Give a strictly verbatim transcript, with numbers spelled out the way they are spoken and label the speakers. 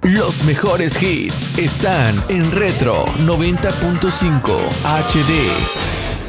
Speaker 1: Los mejores hits están en Retro noventa punto cinco H D.